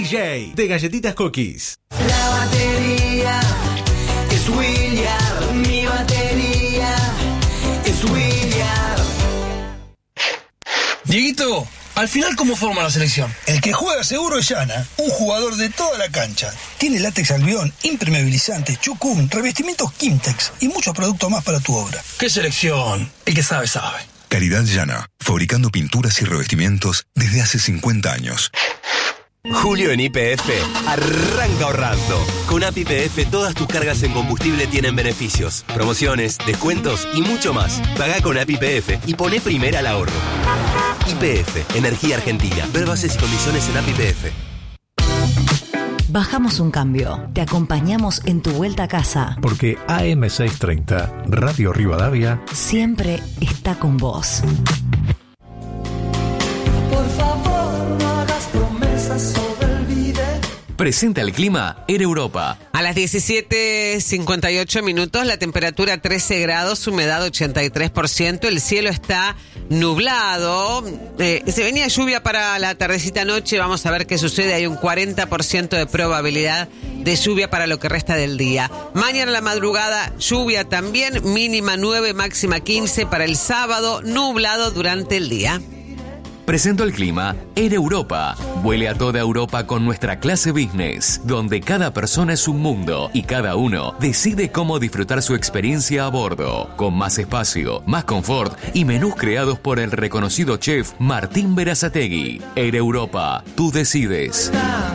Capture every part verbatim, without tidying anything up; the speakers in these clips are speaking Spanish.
J de Galletitas Cookies. La batería es William, mi batería es William. Dieguito, al final, ¿cómo forma la selección? El que juega seguro es Yana, un jugador de toda la cancha. Tiene látex albión, impermeabilizante, chucún, revestimientos Kimtex y muchos productos más para tu obra. ¿Qué selección? El que sabe, sabe. Calidad Yana, fabricando pinturas y revestimientos desde hace cincuenta años. Julio en Y P F arranca ahorrando. Con A P I P F todas tus cargas en combustible tienen beneficios, promociones, descuentos y mucho más. Pagá con A P I P F y poné primera al ahorro. Y P F, Energía Argentina. Ver bases y condiciones en A P I P F. Bajamos un cambio. Te acompañamos en tu vuelta a casa. Porque A M seiscientos treinta, Radio Rivadavia, siempre está con vos. Por favor, no hagas promesas o del olvide. Presenta el clima Air Europa. A las diecisiete cincuenta y ocho minutos, la temperatura trece grados, humedad ochenta y tres por ciento, el cielo está nublado. Eh, se venía lluvia para la tardecita noche, vamos a ver qué sucede. Hay un cuarenta por ciento de probabilidad de lluvia para lo que resta del día. Mañana a la madrugada, lluvia también, mínima nueve, máxima quince. Para el sábado, nublado durante el día. Presento el clima Air Europa. Vuele a toda Europa con nuestra clase business, donde cada persona es un mundo y cada uno decide cómo disfrutar su experiencia a bordo, con más espacio, más confort y menús creados por el reconocido chef Martín Berazategui. Air Europa, tú decides.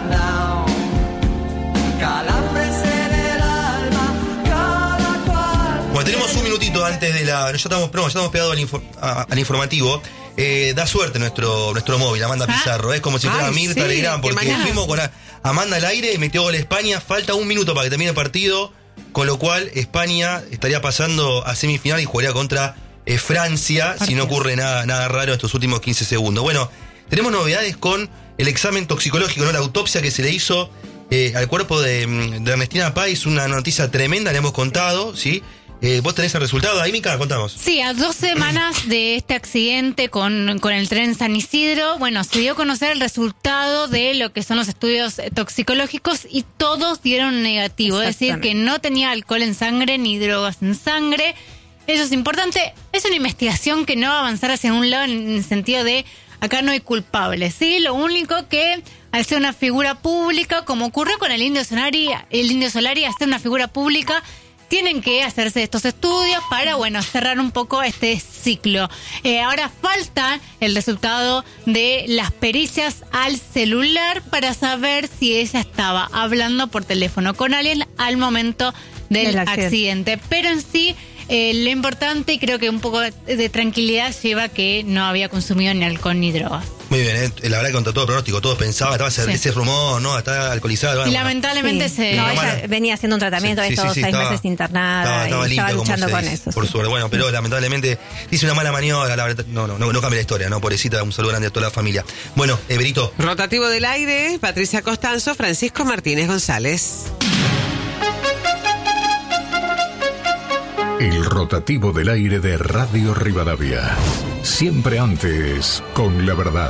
Bueno, tenemos un minutito antes de la... Ya estamos, no, ya estamos pegados al, infor, a, al informativo. Eh, da suerte nuestro nuestro móvil, Amanda Pizarro. Es como si fuera Ay, Mirta sí, Legrand, porque fuimos con Amanda al aire y metió gol España. Falta un minuto para que termine el partido, con lo cual España estaría pasando a semifinal y jugaría contra eh, Francia, Partidos. si no ocurre nada, nada raro en estos últimos quince segundos. Bueno, tenemos novedades con el examen toxicológico, ¿no? La autopsia que se le hizo eh, al cuerpo de, de Ernestina Pais, una noticia tremenda, le hemos contado, ¿sí? Eh, ¿Vos tenés el resultado ahí, Mica? Contamos. Sí, a dos semanas de este accidente con, con el tren San Isidro, bueno, se dio a conocer el resultado de lo que son los estudios toxicológicos y todos dieron negativo, es decir, que no tenía alcohol en sangre ni drogas en sangre. Eso es importante. Es una investigación que no va a avanzar hacia un lado en el sentido de acá no hay culpables, ¿sí? Lo único que al ser una figura pública, como ocurrió con el Indio Solari, el Indio Solari, al ser una figura pública, tienen que hacerse estos estudios para, bueno, cerrar un poco este ciclo. Eh, ahora falta el resultado de las pericias al celular para saber si ella estaba hablando por teléfono con alguien al momento del, del accidente. accidente. Pero en sí, eh, lo importante, y creo que un poco de tranquilidad, lleva que no había consumido ni alcohol ni drogas. Muy bien, eh, la verdad que contra todo pronóstico, todos pensaban, estaba ese, sí. ese rumor, ¿no? Está alcoholizado. Bueno, y lamentablemente sí. se... No, ella venía haciendo un tratamiento de sí, estos sí, sí, seis estaba, meses internada estaba, estaba, y limpia, estaba luchando con eso. Por sí. suerte, bueno, pero lamentablemente hizo una mala maniobra, la verdad, no, no, no, no cambia la historia, ¿no? Pobrecita, un saludo grande a toda la familia. Bueno, eh, Berito. Rotativo del aire, Patricia Costanzo, Francisco Martínez González. El rotativo del aire de Radio Rivadavia. Siempre antes, con la verdad.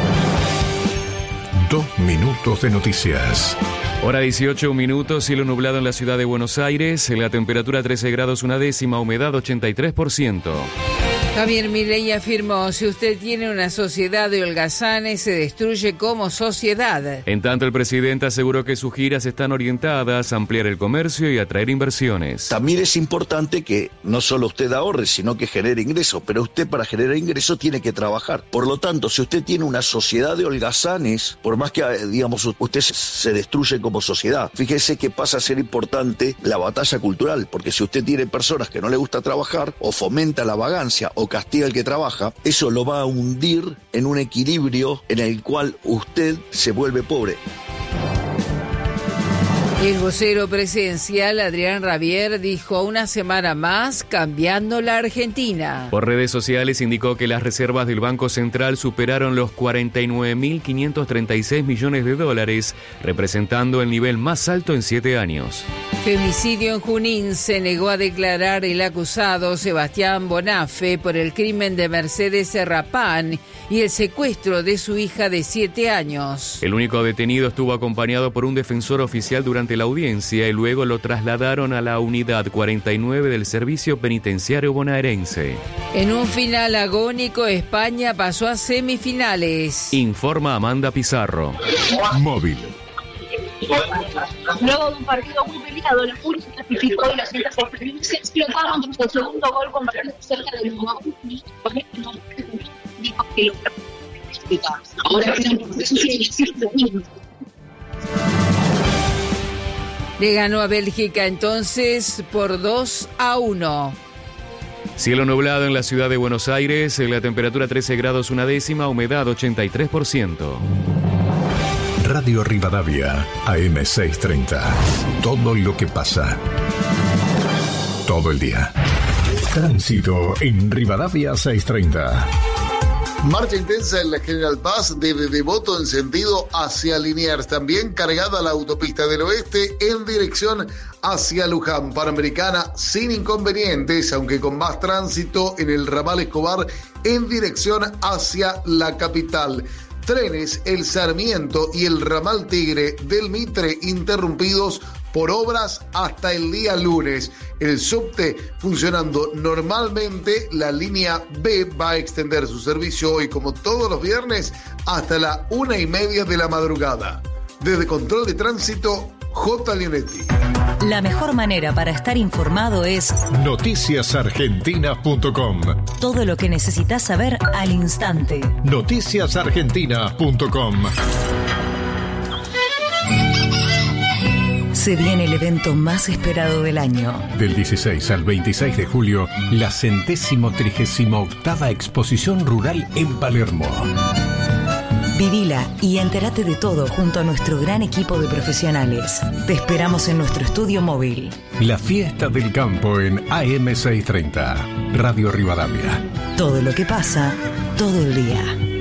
Dos minutos de noticias. Hora dieciocho minutos, cielo nublado en la ciudad de Buenos Aires, la temperatura trece grados una décima, humedad ochenta y tres por ciento. Javier Milei afirmó, si usted tiene una sociedad de holgazanes, se destruye como sociedad. En tanto, el presidente aseguró que sus giras están orientadas a ampliar el comercio y atraer inversiones. También es importante que no solo usted ahorre, sino que genere ingresos, pero usted para generar ingresos tiene que trabajar. Por lo tanto, si usted tiene una sociedad de holgazanes, por más que, digamos, usted se destruye como sociedad, fíjese que pasa a ser importante la batalla cultural, porque si usted tiene personas que no le gusta trabajar, o fomenta la vagancia, o castiga al que trabaja, eso lo va a hundir en un equilibrio en el cual usted se vuelve pobre. El vocero presidencial Adrián Rabier dijo una semana más cambiando la Argentina. Por redes sociales indicó que las reservas del Banco Central superaron los cuarenta y nueve mil quinientos treinta y seis millones de dólares, representando el nivel más alto en siete años. Femicidio en Junín. Se negó a declarar el acusado Sebastián Bonafe por el crimen de Mercedes Serrapán y el secuestro de su hija de siete años. El único detenido estuvo acompañado por un defensor oficial durante la audiencia y luego lo trasladaron a la unidad cuarenta y nueve del Servicio Penitenciario Bonaerense. En un final agónico, España pasó a semifinales. Informa Amanda Pizarro. Móvil. Luego de un partido muy peleado, la Puri se clasificó y las cintas se explotaron tras el segundo gol convertido cerca del nuevo. Dijo que lo ahora quedan procesos y elecciones mismos. Le ganó a Bélgica entonces por dos a uno. Cielo nublado en la ciudad de Buenos Aires, la temperatura trece grados una décima, humedad ochenta y tres por ciento. Radio Rivadavia, A M seiscientos treinta. Todo lo que pasa. Todo el día. Tránsito en Rivadavia seiscientos treinta. Marcha intensa en la General Paz desde Devoto en sentido hacia Liniers. También cargada la autopista del oeste en dirección hacia Luján. Panamericana sin inconvenientes, aunque con más tránsito en el ramal Escobar en dirección hacia la capital. Trenes El Sarmiento y el ramal Tigre del Mitre interrumpidos por obras hasta el día lunes. El subte funcionando normalmente, la línea B va a extender su servicio hoy como todos los viernes hasta la una y media de la madrugada. Desde Control de Tránsito, J. Leonetti. La mejor manera para estar informado es noticias argentinas punto com. Todo lo que necesitas saber al instante. noticias argentinas punto com. Se viene el evento más esperado del año. Del dieciséis al veintiséis de julio, la centésimo trigésima octava exposición rural en Palermo. Vivila y entérate de todo junto a nuestro gran equipo de profesionales. Te esperamos en nuestro estudio móvil. La fiesta del campo en A M seiscientos treinta. Radio Rivadavia. Todo lo que pasa, todo el día.